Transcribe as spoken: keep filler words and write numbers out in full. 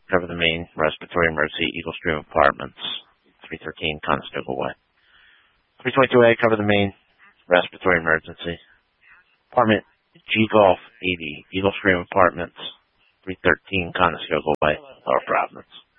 cover the main respiratory emergency, Eagle Stream Apartments, three thirteen Conestoga Way. three twenty-two A, cover the main respiratory emergency. Apartment G Golf eighty, Eagle Stream Apartments, three thirteen Conestoga Way, Lower Providence.